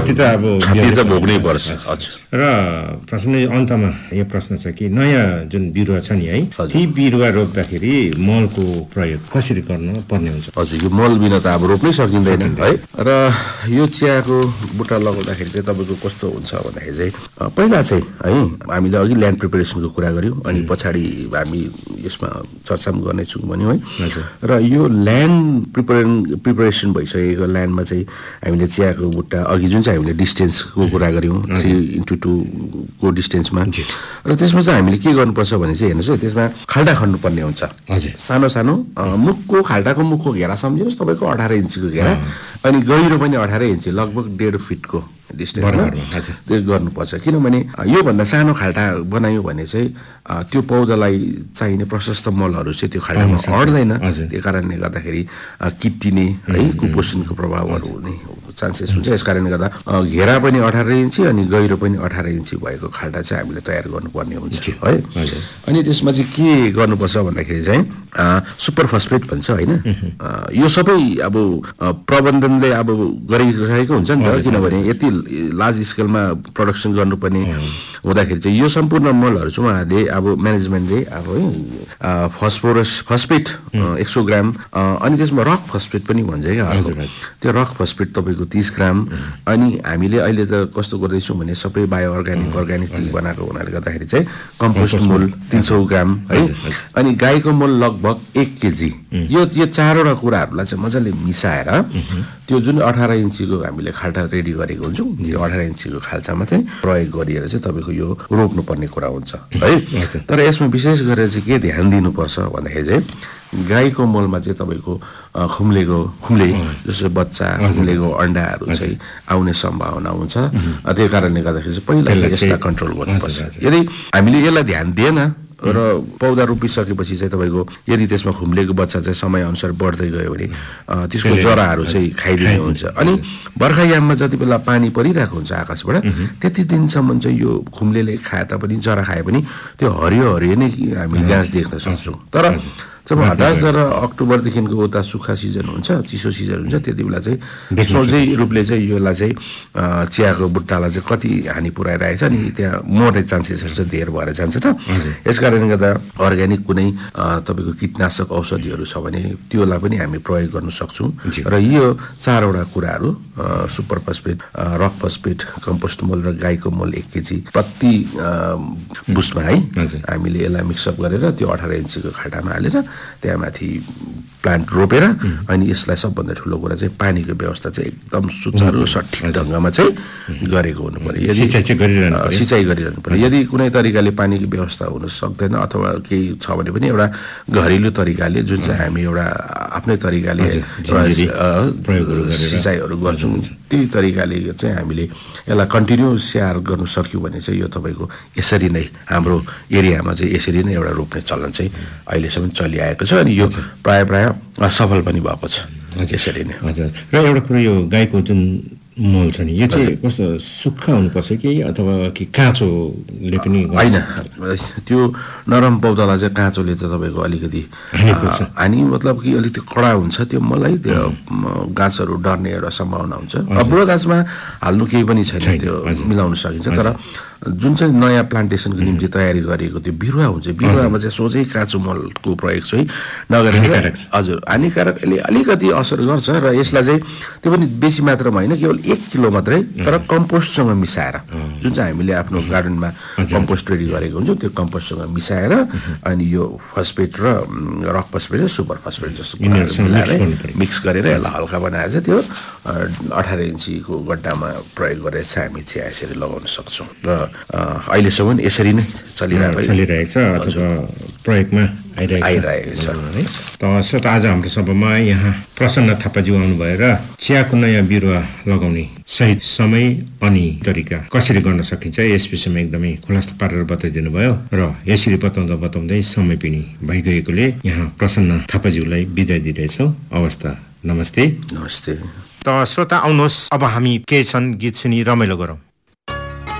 क्षति त भोग्नै पर्छ। र प्रश्न अन्तमा यो प्रश्न छ कि नयाँ जुन बिरुवा छ नि है, ती बिरुवा रोप्दाखेरि मलको प्रयोग कसरी गर्न पर्ने हुन्छ? हजुर, यो मल बिना त अब रोप्नै सकिँदैन है। र यो चियाको बुट्टा लगाउँदाखेरि चाहिँ तपाईँको कस्तो हुन्छ भन्दाखेरि चाहिँ पहिला चाहिँ है हामीले अघि ल्यान्ड प्रिपरेसनको कुरा गऱ्यौँ, अनि पछाडि हामी यसमा चर्चा पनि गर्नेछौँ भन्यौँ है। र यो ल्यान्ड प्रिपरेसन भइसकेको ल्यान्डमा चाहिँ हामीले चियाको बुट्टा अघि जुन चाहिँ हामीले डिस्टेन्सको कुरा गऱ्यौँ 3:2 को डिस्टेन्समा, र त्यसमा चाहिँ हामीले के गर्नुपर्छ भने चाहिँ हेर्नुहोस् है, त्यसमा खाल्टा खन्नुपर्ने हुन्छ। सानो सानो मुखको खाल्टाको मुखको घेरा सम्झिनुहोस् तपाईँको 18 इन्चीको घेरा, अनि गहिरो पनि 18 इन्ची, लगभग 1.5 फिटको डिस्टेन्समा त्यो गर्नुपर्छ। किनभने योभन्दा सानो खाल्टा बनायो भने चाहिँ त्यो पौधालाई चाहिने प्रशस्त मलहरू चाहिँ त्यो खाल्टामा अट्दैन। त्यो कारणले गर्दाखेरि किट्टिने है कुपोषणको प्रभावहरू हुने चान्सेस हुन्छ। यस कारणले गर्दा घेरा पनि 18 इन्ची अनि गहिरो पनि 18 इन्ची भएको खाल्टा चाहिँ हामीले तयार गर्नुपर्ने हुन्छ है। अनि त्यसमा चाहिँ के गर्नुपर्छ भन्दाखेरि चाहिँ सुपर फस्फेट भन्छ होइन, यो सबै अब प्रबन्धनले अब गरिरहेको हुन्छ नि त, किनभने यति लार्ज स्केलमा प्रोडक्सन गर्नुपर्ने हुँदाखेरि चाहिँ यो सम्पूर्ण मलहरू चाहिँ उहाँहरूले अब म्यानेजमेन्टले अब है फस्फेट 100 ग्राम, अनि त्यसमा रक फस्फेट पनि भन्छ क्या, त्यो रक फस्फेट तपाईँको 30 ग्राम। अनि हामीले अहिले त कस्तो गर्दैछौँ भने सबै बायो अर्ग्यानिक बनाएको हुनाले गर्दाखेरि चाहिँ कम्पोस्ट मल 300 ग्राम है, अनि गाईको मल लगभग 1 केजी। यो चारवटा कुराहरूलाई चाहिँ मजाले मिसाएर त्यो जुन 18 इन्चीको हामीले खाल्टा रेडी गरेको हुन्छौँ, त्यो 18 इन्चीको खाल्टामा चाहिँ प्रयोग गरिएर चाहिँ तपाईँको यो रोप्नुपर्ने कुरा हुन्छ है। तर यसमा विशेष गरेर चाहिँ के ध्यान दिनुपर्छ भन्दाखेरि चाहिँ गाईको मलमा चाहिँ तपाईँको खुम्ले जस्तो बच्चा खुम्लेको अन्डाहरू चाहिँ आउने सम्भावना हुन्छ। त्यो कारणले गर्दाखेरि चाहिँ पहिला यसलाई कन्ट्रोल गर्नुपर्छ। यदि हामीले यसलाई ध्यान दिएन र पौधा रोपिसकेपछि चाहिँ तपाईँको यदि त्यसमा खुम्लेको बच्चा चाहिँ समयअनुसार बढ्दै गयो भने त्यसको जराहरू चाहिँ खाइदिने हुन्छ। अनि बर्खायाममा जति बेला पानी परिरहेको हुन्छ आकाशबाट त्यति दिनसम्म चाहिँ यो खुम्लेले खाए तापनि जरा खाए पनि त्यो हरियो नै हामी घाँस देख्न सक्छौँ। तर जब हताश र अक्टोबरदेखिको उता सुक्खा सिजन हुन्छ, चिसो सिजन हुन्छ, त्यति बेला चाहिँ सोझै रूपले चाहिँ यसलाई चाहिँ चियाको बुट्टालाई चाहिँ कति हानि पुऱ्याइरहेछ अनि त्यहाँ मर्ने चान्सेसहरू चाहिँ धेर भएर जान्छ त। यस कारणले गर्दा अर्ग्यानिक कुनै तपाईँको कीटनाशक औषधिहरू छ भने त्योलाई पनि हामी प्रयोग गर्न सक्छौँ। र यो चारवटा कुराहरू super phosphate, rock phosphate, compost मल र गाईको मल 1 केजी प्रति बुस्टमा है हामीले यसलाई मिक्सअप गरेर त्यो 18 इन्चीको खाल्टामा हालेर त्यहाँमाथि प्लान्ट रोपेर अनि यसलाई सबभन्दा ठुलो कुरा चाहिँ पानीको व्यवस्था चाहिँ एकदम सुचारू सठिक ढङ्गमा चाहिँ गरेको हुनु पर्यो। सिँचाइ गरिरहनु पर्यो। यदि कुनै तरिकाले पानीको व्यवस्था हुन सक्दैन अथवा केही छ भने पनि एउटा घरेलु तरिकाले जुन चाहिँ हामी एउटा आफ्नै तरिकाले सिँचाइहरू गर्छौँ त्यही तरिकाले चाहिँ हामीले यसलाई कन्टिन्यू स्याहार गर्नु सक्यौँ भने चाहिँ यो तपाईँको यसरी नै हाम्रो एरियामा चाहिँ यसरी नै एउटा रोप्ने चलन चाहिँ अहिलेसम्म चलिआएको छ। अनि यो प्राय सफल पनि भएको छ यसरी नै। हजुर, र एउटा कुरो यो गाईको जुन मल छ नि यो चाहिँ कस्तो सुक्खा हुनुपर्छ कि अथवा कि काँचोले पनि होइन? त्यो नरम पौधालाई चाहिँ काँचोले त तपाईँको अलिकति हानि मतलब कि अलिकति कडा हुन्छ त्यो मलाई, त्यो गाछहरू डर्ने एउटा सम्भावना हुन्छ। बुढो गाछमा हाल्नु केही पनि छैन, त्यो मिलाउन सकिन्छ। तर जुन चाहिँ नयाँ प्लान्टेसनको निम्ति तयारी गरिएको त्यो बिरुवा हुन्छ, बिरुवामा चाहिँ सोझै काँचो मलको प्रयोग चाहिँ नगरेर हजुर हानिकारक यसले अलिकति असर गर्छ। र यसलाई चाहिँ त्यो पनि बेसी मात्रामा होइन, केवल 1 किलो मात्रै, तर कम्पोस्टसँग मिसाएर जुन चाहिँ हामीले आफ्नो गार्डनमा कम्पोस्ट रेडी गरेको हुन्छ त्यो कम्पोस्टसँग मिसाएर अनि यो फस्फेट र रक फस्फेट र सुपर फस्फेट जस्तो मिक्स गरेर यसलाई हल्का बनाएर चाहिँ त्यो 18 इन्चीको गड्डामा प्रयोग गरेर चाहिँ हामी चिया यसरी लगाउन सक्छौँ। र अहिलेसम्म यसरी नै चलिरहेको छ अथवा प्रयोगमा आइरहेको छ है। त आज हाम्रो सभामा यहाँ प्रसन्न थापाज्यू आउनुभयो र चियाको नयाँ बिरुवा लगाउने सही समय अनि तरिका कसरी गर्न सकिन्छ यस विषयमा एकदमै खुलासा पारेर बताइदिनु भयो। र यसरी बताउँदै समय पनि भइगएकोले यहाँ प्रसन्न थापाज्यूलाई बिदा दिइरहेछौँ। अवस्था नमस्ते। नमस्ते। त श्रोता आउनुहोस् अब हामी केही क्षण गीत सुनि रमाइलो गरौँ।